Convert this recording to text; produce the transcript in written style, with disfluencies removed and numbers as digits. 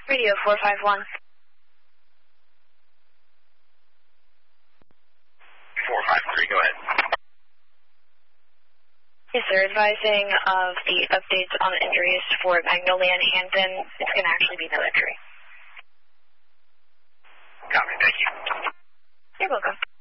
Radio 451. 453, go ahead. Yes, sir. Advising of the updates on injuries for Magnolia and Hampton. It's going to actually be no injury. Copy, thank you. You're welcome.